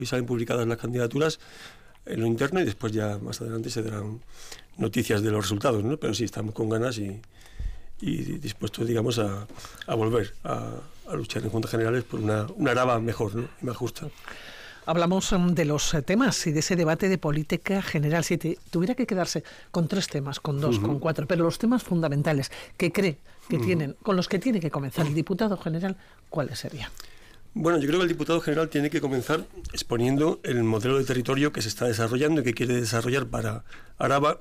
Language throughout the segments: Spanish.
y salen publicadas las candidaturas en lo interno y después ya más adelante se darán noticias de los resultados, ¿no? Pero sí, estamos con ganas y dispuestos, digamos, a volver a luchar en Juntas Generales por una Araba mejor, ¿no? Y más justa. Hablamos de los temas y de ese debate de política general. Si tuviera que quedarse con 3 temas, con 2, con 4, pero los temas fundamentales que cree que tienen, con los que tiene que comenzar el diputado general, ¿cuáles serían? Bueno, yo creo que el diputado general tiene que comenzar exponiendo el modelo de territorio que se está desarrollando y que quiere desarrollar para Araba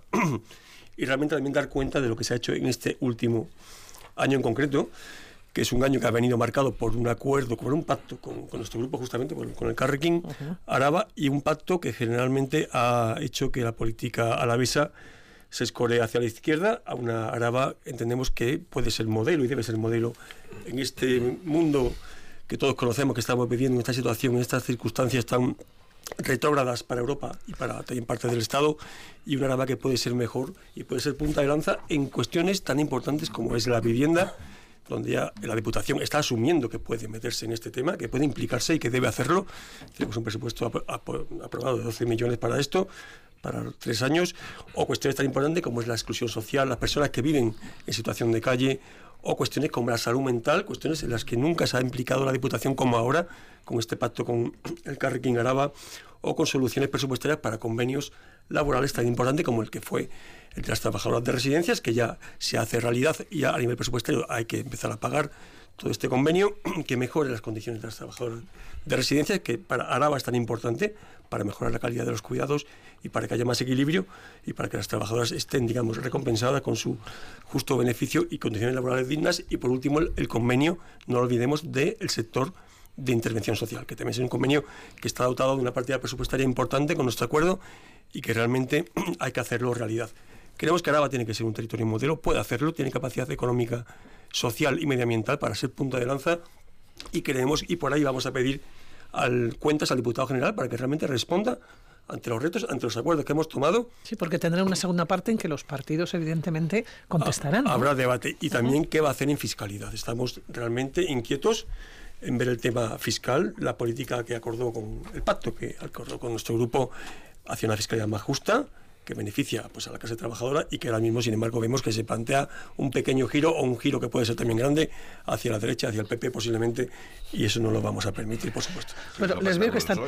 y realmente también dar cuenta de lo que se ha hecho en este último año en concreto, que es un año que ha venido marcado por un acuerdo, por un pacto con nuestro grupo, justamente con el Carrequín Araba, y un pacto que generalmente ha hecho que la política alavesa se escoree hacia la izquierda, a una Araba entendemos que puede ser modelo y debe ser modelo en este mundo que todos conocemos, que estamos viviendo en esta situación, en estas circunstancias tan retrógradas para Europa y para también parte del Estado, y una Araba que puede ser mejor y puede ser punta de lanza en cuestiones tan importantes como es la vivienda, donde ya la Diputación está asumiendo que puede meterse en este tema, que puede implicarse y que debe hacerlo. Tenemos un presupuesto aprobado de 12 millones para esto, para 3 años, o cuestiones tan importantes como es la exclusión social, las personas que viven en situación de calle, o cuestiones como la salud mental, cuestiones en las que nunca se ha implicado la Diputación como ahora, con este pacto con el Carrequín Araba, o con soluciones presupuestarias para convenios laborales tan importantes como el que fue el de las trabajadoras de residencias, que ya se hace realidad y ya a nivel presupuestario hay que empezar a pagar todo este convenio que mejore las condiciones de las trabajadoras de residencias, que para Araba es tan importante para mejorar la calidad de los cuidados y para que haya más equilibrio y para que las trabajadoras estén, digamos, recompensadas con su justo beneficio y condiciones laborales dignas. Y por último, el convenio, no lo olvidemos, del sector de intervención social, que también es un convenio que está dotado de una partida presupuestaria importante con nuestro acuerdo y que realmente hay que hacerlo realidad. Creemos que Araba tiene que ser un territorio modelo, puede hacerlo, tiene capacidad económica, social y medioambiental para ser punta de lanza, y creemos, y por ahí vamos a pedir cuentas al diputado general para que realmente responda ante los retos, ante los acuerdos que hemos tomado. Sí, porque tendrá una segunda parte en que los partidos evidentemente contestarán, ¿no? Habrá debate, y también qué va a hacer en fiscalidad. Estamos realmente inquietos en ver el tema fiscal, la política que acordó con el pacto que acordó con nuestro grupo hacia una fiscalidad más justa, que beneficia pues a la clase trabajadora, y que ahora mismo, sin embargo, vemos que se plantea un pequeño giro, o un giro que puede ser también grande, hacia la derecha, hacia el PP posiblemente, y eso no lo vamos a permitir, por supuesto. Bueno, les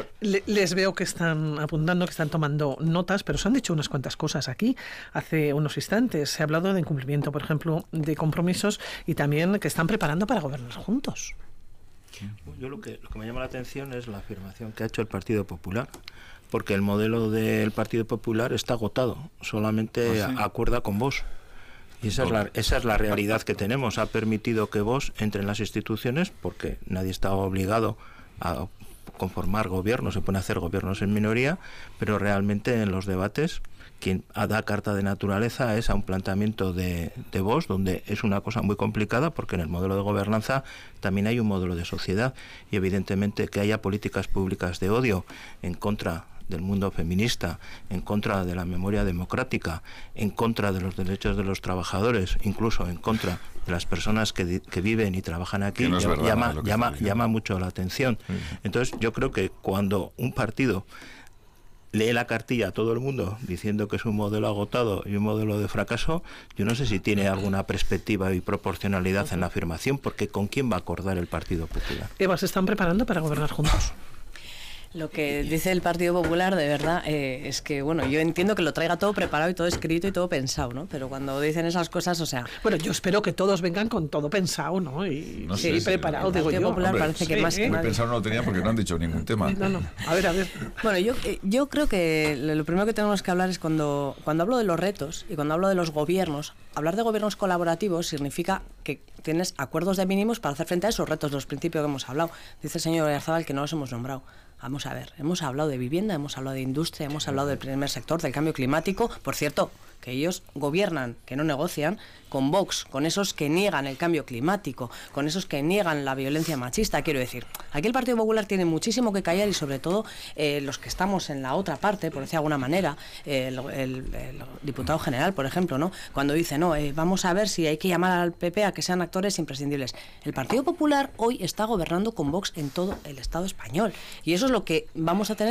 veo que están apuntando, que están tomando notas, pero se han dicho unas cuantas cosas aquí hace unos instantes. Se ha hablado de incumplimiento, por ejemplo, de compromisos, y también que están preparando para gobernar juntos. Yo lo que me llama la atención es la afirmación que ha hecho el Partido Popular, porque el modelo del Partido Popular está agotado, solamente acuerda con Vox. Y esa es la realidad que tenemos. Ha permitido que Vox entre en las instituciones porque nadie está obligado a conformar gobiernos, se pone a hacer gobiernos en minoría, pero realmente en los debates quien da carta de naturaleza es a un planteamiento de Vox, donde es una cosa muy complicada, porque en el modelo de gobernanza también hay un modelo de sociedad, y evidentemente que haya políticas públicas de odio en contra del mundo feminista, en contra de la memoria democrática, en contra de los derechos de los trabajadores, incluso en contra de las personas que viven y trabajan aquí, no llama mucho la atención. Entonces yo creo que cuando un partido lee la cartilla a todo el mundo diciendo que es un modelo agotado y un modelo de fracaso, yo no sé si tiene alguna perspectiva y proporcionalidad en la afirmación, porque ¿con quién va a acordar el Partido Popular? Eva, ¿se están preparando para gobernar juntos? Lo que dice el Partido Popular, de verdad, es que, bueno, yo entiendo que lo traiga todo preparado y todo escrito y todo pensado, ¿no? Pero cuando dicen esas cosas, o sea... Bueno, yo espero que todos vengan con todo pensado, ¿no? Y no sé, preparado, digo yo. El Partido Popular parece que más que nadie. Pensado no lo tenía porque no han dicho ningún tema. No. A ver. Bueno, yo creo que lo primero que tenemos que hablar es cuando hablo de los retos y cuando hablo de los gobiernos, hablar de gobiernos colaborativos significa que tienes acuerdos de mínimos para hacer frente a esos retos, los principios que hemos hablado. Dice el señor Oyarzabal que no los hemos nombrado. Vamos a ver, hemos hablado de vivienda, hemos hablado de industria, hemos hablado del primer sector, del cambio climático. Por cierto, que ellos gobiernan, que no negocian, con Vox, con esos que niegan el cambio climático, con esos que niegan la violencia machista. Quiero decir, aquí el Partido Popular tiene muchísimo que callar, y sobre todo los que estamos en la otra parte, por decir de alguna manera, el diputado general, por ejemplo, ¿no? Cuando dice, vamos a ver si hay que llamar al PP a que sean actores imprescindibles. El Partido Popular hoy está gobernando con Vox en todo el Estado español, y eso es lo que vamos a tener